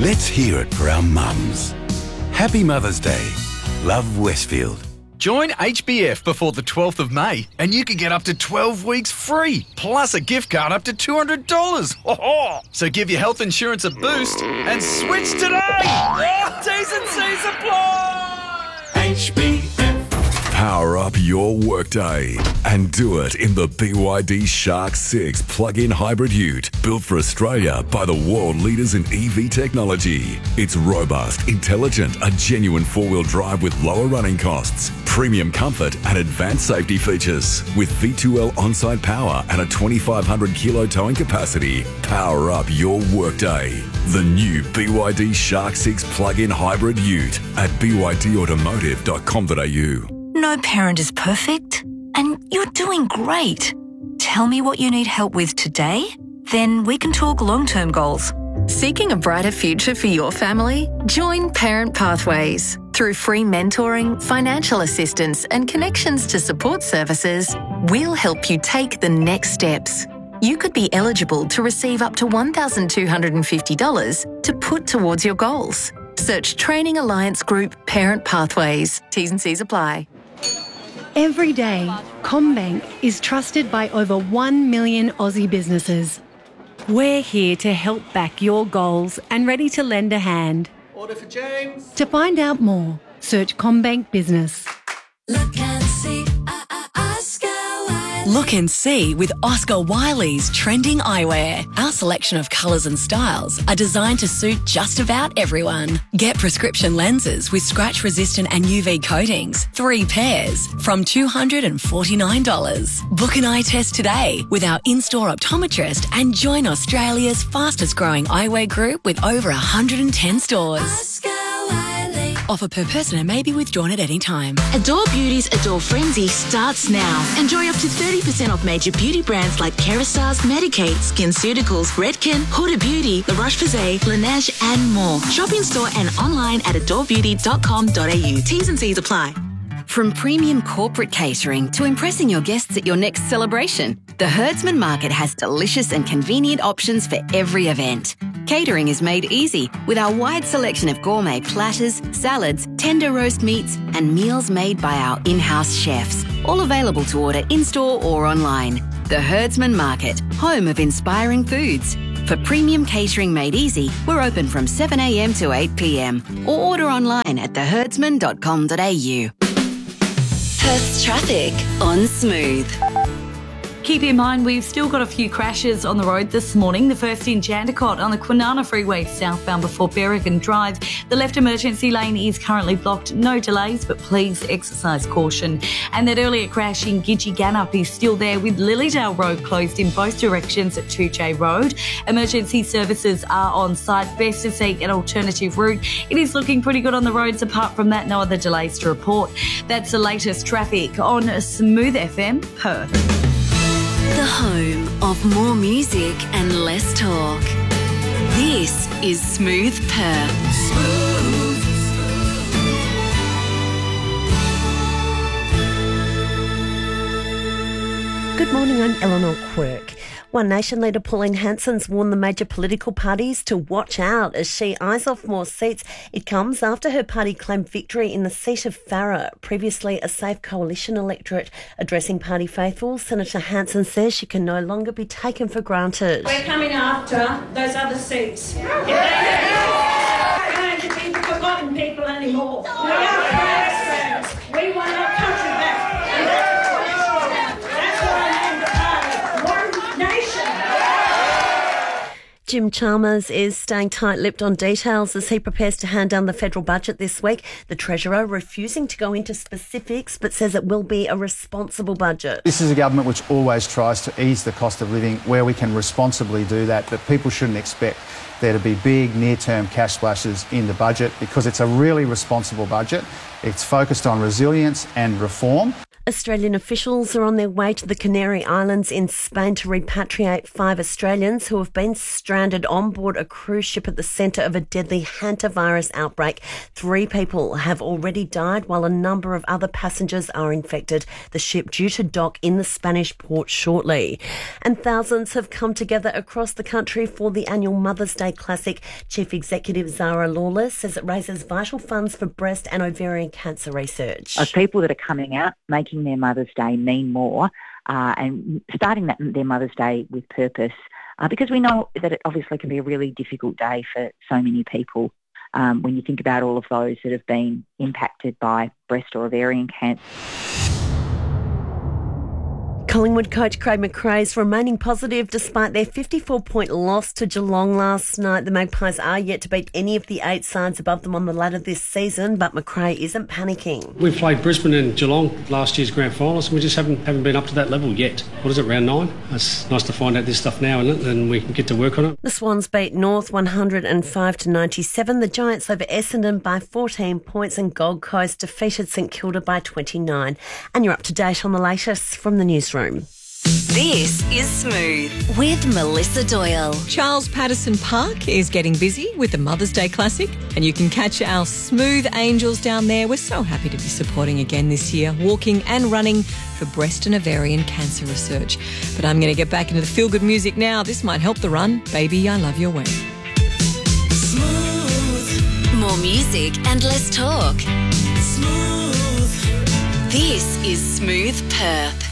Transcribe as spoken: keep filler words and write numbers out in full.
Let's hear it for our mums. Happy Mother's Day. Love, Westfield. Join H B F before the twelfth of May and you can get up to twelve weeks free, plus a gift card up to two hundred dollars. So give your health insurance a boost and switch today. T's and C's apply. H B F. Power up your workday and do it in the B Y D Shark six plug-in hybrid ute, built for Australia by the world leaders in E V technology. It's robust, intelligent, a genuine four-wheel drive with lower running costs, premium comfort and advanced safety features. With V two L on-site power and a twenty-five hundred kilo towing capacity, power up your workday. The new B Y D Shark six plug-in hybrid ute at b y d automotive dot com dot a u. No parent is perfect, and you're doing great. Tell me what you need help with today, then we can talk long-term goals. Seeking a brighter future for your family? Join Parent Pathways. Through free mentoring, financial assistance, and connections to support services, we'll help you take the next steps. You could be eligible to receive up to one thousand two hundred fifty dollars to put towards your goals. Search Training Alliance Group Parent Pathways. T's and C's apply. Every day, CommBank is trusted by over one million Aussie businesses. We're here to help back your goals and ready to lend a hand. Order for James. To find out more, search CommBank Business. Look and see, uh, uh, Oscar Wiley. Look and see with Oscar Wiley's trending eyewear. Our selection of colours and styles are designed to suit just about everyone. Get prescription lenses with scratch-resistant and U V coatings, three pairs, from two hundred forty-nine dollars. Book an eye test today with our in-store optometrist and join Australia's fastest-growing eyewear group with over one hundred ten stores. Oscar Wiley. Offer per person and may be withdrawn at any time. Adore Beauty's Adore Frenzy starts now. Enjoy up to thirty percent off major beauty brands like Kerastase, Medik8, SkinCeuticals, Redken, Huda Beauty, La Roche-Posay, Laneige and more. Shop in store and online at adore beauty dot com dot a u. T's and C's apply. From premium corporate catering to impressing your guests at your next celebration, the Herdsman Market has delicious and convenient options for every event. Catering is made easy with our wide selection of gourmet platters, salads, tender roast meats, and meals made by our in-house chefs, all available to order in-store or online. The Herdsman Market, home of inspiring foods. For premium catering made easy, we're open from seven a m to eight p m or order online at the herdsman dot com dot a u. Perth's traffic on Smooth. Keep in mind, we've still got a few crashes on the road this morning. The first in Jandakot on the Kwinana Freeway southbound before Berrigan Drive. The left emergency lane is currently blocked. No delays, but please exercise caution. And that earlier crash in Gidgee Ganup is still there with Lilydale Road closed in both directions at two J Road. Emergency services are on site. Best to seek an alternative route. It is looking pretty good on the roads. Apart from that, no other delays to report. That's the latest traffic on Smooth F M Perth. The home of more music and less talk. This is Smooth Perth. Smooth. Good morning, I'm Eleanor Quirk. One Nation leader Pauline Hanson's warned the major political parties to watch out as she eyes off more seats. It comes after her party claimed victory in the seat of Farrer, previously a safe coalition electorate. Addressing party faithful, Senator Hanson says she can no longer be taken for granted. We're coming after those other seats. If they are going to be the forgotten people anymore. We are proud friends. We want our country back. And that's what I named the party. One Nation. Jim Chalmers is staying tight-lipped on details as he prepares to hand down the federal budget this week. The Treasurer refusing to go into specifics but says it will be a responsible budget. This is a government which always tries to ease the cost of living where we can responsibly do that, but people shouldn't expect there to be big near-term cash splashes in the budget because it's a really responsible budget. It's focused on resilience and reform. Australian officials are on their way to the Canary Islands in Spain to repatriate five Australians who have been stranded on board a cruise ship at the centre of a deadly hantavirus outbreak. Three people have already died while a number of other passengers are infected. The ship due to dock in the Spanish port shortly. And thousands have come together across the country for the annual Mother's Day Classic. Chief Executive Zara Lawless says it raises vital funds for breast and ovarian cancer research. Of people that are coming out, making their Mother's Day mean more, uh, and starting that their Mother's Day with purpose, uh, because we know that it obviously can be a really difficult day for so many people um, when you think about all of those that have been impacted by breast or ovarian cancer. Collingwood coach Craig McRae is remaining positive despite their fifty-four point loss to Geelong last night. The Magpies are yet to beat any of the eight sides above them on the ladder this season, but McRae isn't panicking. We played Brisbane and Geelong last year's grand finals, and we just haven't haven't been up to that level yet. What is it, round nine? It's nice to find out this stuff now, isn't it? And we can get to work on it. The Swans beat North one hundred five to ninety-seven. The Giants over Essendon by fourteen points, and Gold Coast defeated St Kilda by twenty-nine. And you're up to date on the latest from the newsroom. This is Smooth with Melissa Doyle. Charles Patterson Park is getting busy with the Mother's Day Classic, and you can catch our Smooth Angels down there. We're so happy to be supporting again this year, walking and running for breast and ovarian cancer research. But I'm going to get back into the feel-good music now. This might help the run. Baby, I love your way. Smooth. More music and less talk. Smooth. This is Smooth Perth.